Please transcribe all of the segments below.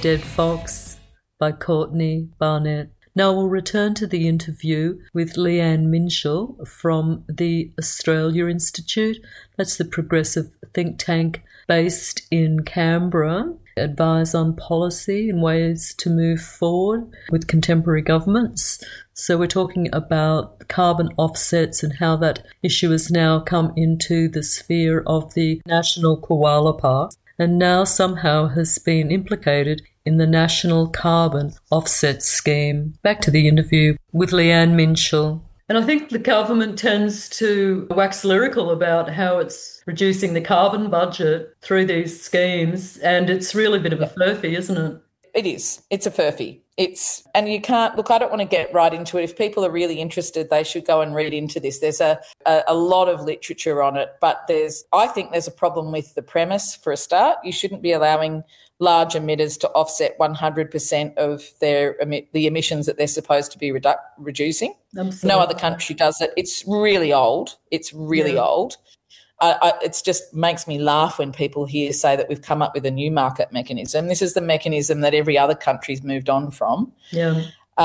Dead Fox by Courtney Barnett. Now we'll return to the interview with Leanne Minshall from the Australia Institute. That's the progressive think tank based in Canberra. Advise on policy and ways to move forward with contemporary governments. So we're talking about carbon offsets and how that issue has now come into the sphere of the National Koala Park and now somehow has been implicated in the National Carbon Offset Scheme. Back to the interview with Leanne Minshall. And I think the government tends to wax lyrical about how it's reducing the carbon budget through these schemes, and it's really a bit of a furphy, isn't it? It is. It's a furphy. And you can't, look, I don't want to get right into it. If people are really interested, they should go and read into this. There's a lot of literature on it, but I think there's a problem with the premise for a start. You shouldn't be allowing large emitters to offset 100% of the emissions that they're supposed to be reducing. Absolutely. No other country does it. It's really old. It's really old. It just makes me laugh when people here say that we've come up with a new market mechanism. This is the mechanism that every other country's moved on from. Yeah.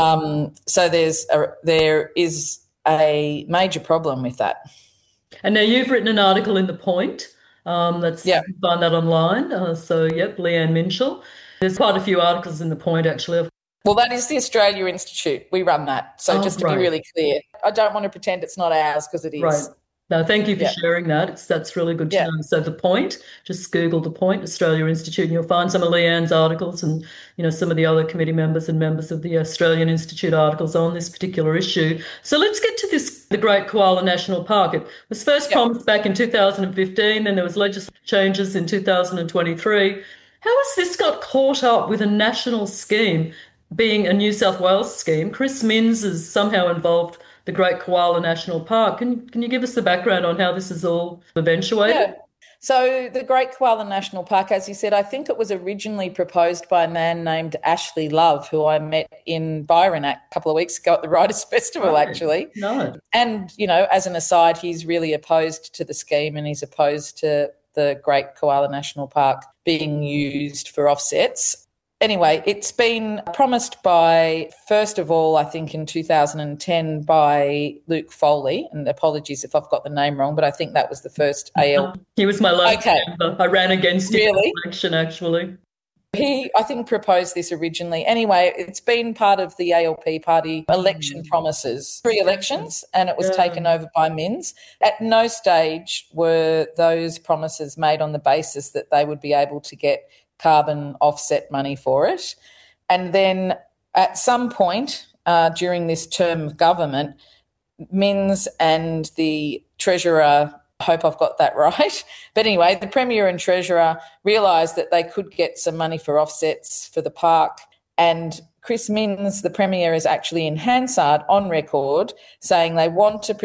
So there is a major problem with that. And now you've written an article in The Point. You can find that online. Leanne Minshall. There's quite a few articles in The Point, actually. Well, that is the Australia Institute. We run that. So just to be really clear, I don't want to pretend it's not ours because it is. Right. No, thank you for sharing that. That's really good to know. So The Point, just Google The Point, Australia Institute, and you'll find some of Leanne's articles and, some of the other committee members and members of the Australian Institute articles on this particular issue. So let's get to the Great Koala National Park. It was first promised back in 2015, then there was legislative changes in 2023. How has this got caught up with a national scheme being a New South Wales scheme? Chris Minns is somehow involved the Great Koala National Park. Can you give us the background on how this is all eventuated? Yeah. So the Great Koala National Park, as you said, I think it was originally proposed by a man named Ashley Love, who I met in Byron a couple of weeks ago at the Writers' Festival, actually. No. And, as an aside, he's really opposed to the scheme and he's opposed to the Great Koala National Park being used for offsets. Anyway, it's been promised by, first of all, I think in 2010 by Luke Foley, and apologies if I've got the name wrong, but I think that was the first AL. He was my last member. I ran against him in the election, actually. He, I think, proposed this originally. Anyway, it's been part of the ALP party election promises, pre-elections, and it was taken over by Minns. At no stage were those promises made on the basis that they would be able to get carbon offset money for it. And then at some point during this term of government, Minns and the Treasurer, I hope I've got that right, but anyway, the Premier and Treasurer realised that they could get some money for offsets for the park, and Chris Minns, the Premier, is actually in Hansard on record saying they want to